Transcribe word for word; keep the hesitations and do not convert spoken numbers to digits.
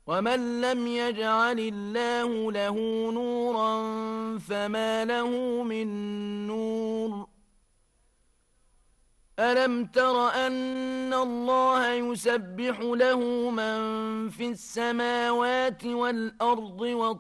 ومن لم يجعل الله له نورا فما له من نور. ألم تر أن الله يسبح له من في السماوات والأرض